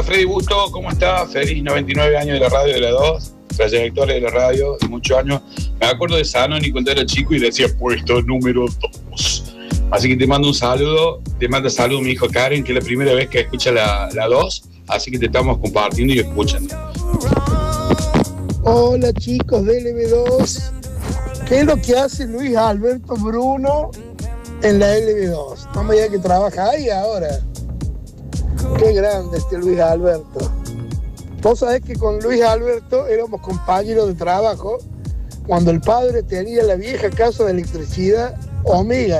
Freddy Busto, ¿cómo está? Feliz 99 años de la radio de la 2, trayectoria de la radio de muchos años. Me acuerdo de Zanoni cuando era chico y decía puesto número 2. Así que te mando un saludo, te manda saludo mi hijo Karen, que es la primera vez que escucha la 2, así que te estamos compartiendo y escuchando. Hola chicos de LB2, ¿qué es lo que hace Luis Alberto Bruno en la LB2? No me diga que trabaja ahí ahora. Qué grande este Luis Alberto. Vos sabés que con Luis Alberto éramos compañeros de trabajo cuando el padre tenía la vieja casa de electricidad Omega.